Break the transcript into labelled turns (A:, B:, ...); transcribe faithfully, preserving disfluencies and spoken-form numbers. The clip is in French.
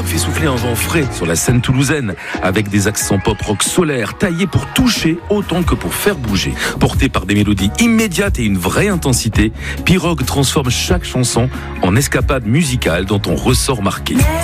A: fait souffler un vent frais sur la scène toulousaine, avec des accents pop-rock solaires, taillés pour toucher autant que pour faire bouger. Portés par des mélodies immédiates et une vraie intensité, Pirogue transforme chaque chanson en escapade musicale dont on ressort marqué.